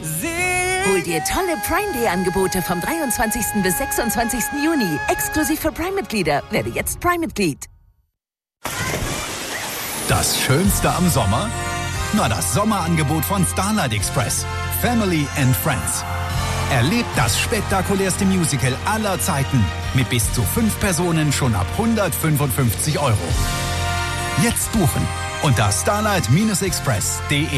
Hol dir tolle Prime Day Angebote vom 23. bis 26. Juni. Exklusiv für Prime-Mitglieder. Werde jetzt Prime-Mitglied. Das Schönste am Sommer? Na, das Sommerangebot von Starlight Express. Family and Friends. Erlebt das spektakulärste Musical aller Zeiten. Mit bis zu 5 Personen schon ab 155 €. Jetzt buchen unter starlight-express.de.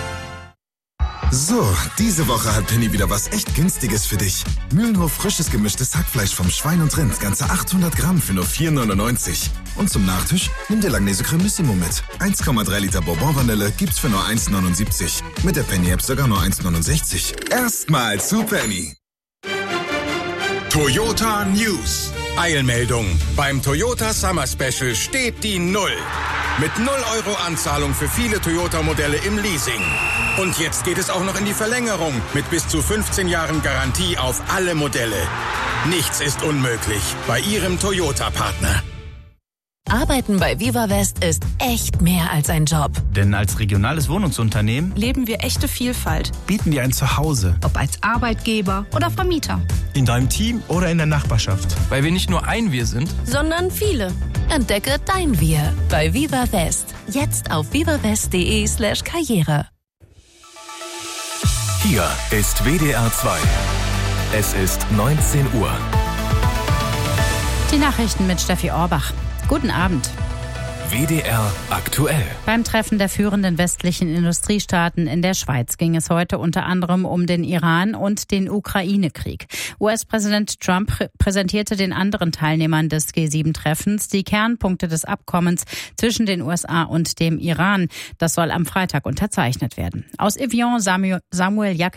So, diese Woche hat Penny wieder was echt Günstiges für dich. Mühlenhof frisches gemischtes Hackfleisch vom Schwein und Rind, ganze 800 Gramm für nur 4,99. Und zum Nachtisch nimm dir Langnese Cremissimo mit. 1,3 Liter Bourbon-Vanille gibt's für nur 1,79. Mit der Penny-App sogar nur 1,69. Erstmal zu Penny. Toyota News. Eilmeldung. Beim Toyota Summer Special steht die 0. Mit 0 € Anzahlung für viele Toyota-Modelle im Leasing. Und jetzt geht es auch noch in die Verlängerung mit bis zu 15 Jahren Garantie auf alle Modelle. Nichts ist unmöglich bei Ihrem Toyota-Partner. Arbeiten bei Viva West ist echt mehr als ein Job. Denn als regionales Wohnungsunternehmen leben wir echte Vielfalt. bieten wir ein Zuhause. Ob als Arbeitgeber oder Vermieter. In deinem Team oder in der Nachbarschaft. Weil wir nicht nur ein Wir sind, Sondern viele. Entdecke dein Wir bei Viva West. Jetzt auf vivawest.de/Karriere. Hier ist WDR 2. Es ist 19 Uhr. Die Nachrichten mit Steffi Orbach. Guten Abend. WDR aktuell. Beim Treffen der führenden westlichen Industriestaaten in der Schweiz ging es heute unter anderem um den Iran und den Ukraine-Krieg. US-Präsident Trump präsentierte den anderen Teilnehmern des G7-Treffens die Kernpunkte des Abkommens zwischen den USA und dem Iran. Das soll am Freitag unterzeichnet werden. Aus Evian Samuel Jacke.